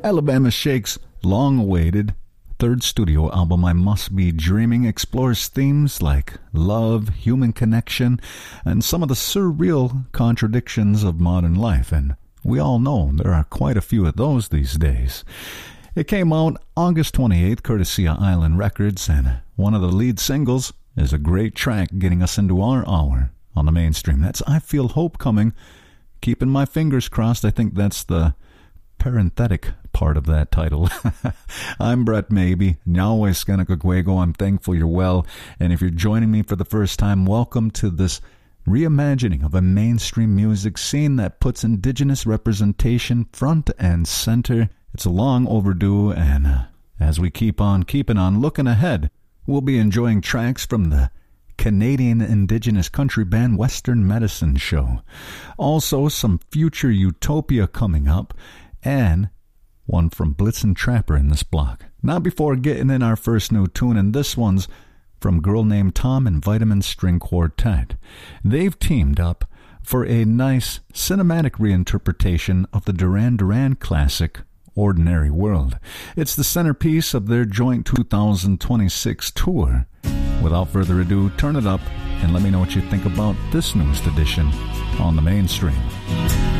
Alabama Shake's long-awaited third studio album, I Must Be Dreaming, explores themes like love, human connection, and some of the surreal contradictions of modern life, and we all know there are quite a few of those these days. It came out August 28th, courtesy of Island Records, and one of the lead singles is a great track getting us into our hour on the mainstream. That's I Feel Hope Coming. Keeping my fingers crossed. I think that's the parenthetic part of that title. I'm Brett Maybe. Nyahweh Skenakakwego. I'm thankful you're well. And if you're joining me for the first time, welcome to this reimagining of a mainstream music scene that puts Indigenous representation front and center. It's a long overdue, and as we keep on keeping on looking ahead, we'll be enjoying tracks from the Canadian Indigenous country band Western Medicine Show. Also, some future Utopia coming up, and one from Blitzen Trapper in this block. Now, before getting in our first new tune, and this one's from Girl Named Tom and Vitamin String Quartet. They've teamed up for a nice cinematic reinterpretation of the Duran Duran classic, Ordinary World. It's the centerpiece of their joint 2026 tour. Without further ado, turn it up and let me know what you think about this newest edition on the mainstream.